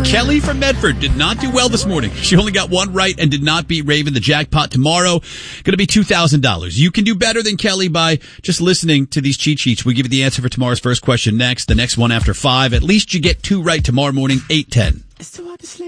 Kelly from Medford did not do well this morning. She only got one right and did not beat Raven. The jackpot tomorrow going to be $2,000. You can do better than Kelly by just listening to these cheat sheets. We give you the answer for tomorrow's first question next. The next one after 5. At least you get 2 right tomorrow morning, 8:10.